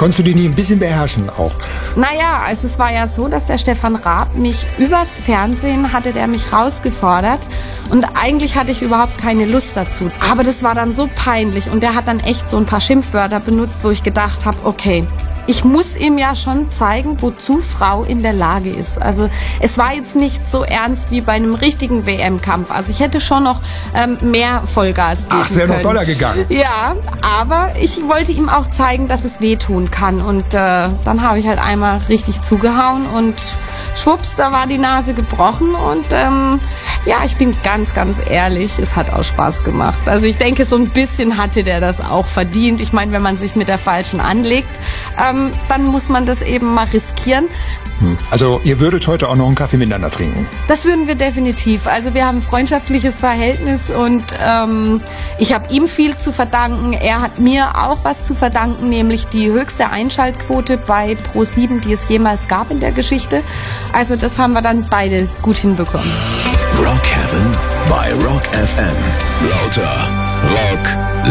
Konntest du die nie ein bisschen beherrschen auch? Naja, also es war ja so, dass der Stefan Raab mich übers Fernsehen hatte der mich rausgefordert und eigentlich hatte ich überhaupt keine Lust dazu. Aber das war dann so peinlich und der hat dann echt so ein paar Schimpfwörter benutzt, wo ich gedacht habe, okay, ich muss ihm ja schon zeigen, wozu Frau in der Lage ist. Also es war jetzt nicht so ernst wie bei einem richtigen WM-Kampf. Also ich hätte schon noch mehr Vollgas geben können. Ach, es wäre noch doller gegangen. Ja, aber ich wollte ihm auch zeigen, dass es wehtun kann. Und dann habe ich halt einmal richtig zugehauen und schwupps, da war die Nase gebrochen. Und ja, ich bin ganz, ganz ehrlich, es hat auch Spaß gemacht. Also ich denke, so ein bisschen hatte der das auch verdient. Ich meine, wenn man sich mit der Falschen anlegt, dann muss man das eben mal riskieren. Also ihr würdet heute auch noch einen Kaffee miteinander trinken? Das würden wir definitiv. Also wir haben ein freundschaftliches Verhältnis und ich habe ihm viel zu verdanken. Er hat mir auch was zu verdanken, nämlich die höchste Einschaltquote bei Pro7, die es jemals gab in der Geschichte. Also das haben wir dann beide gut hinbekommen. Rock Heaven bei Rock FM. Lauter Rock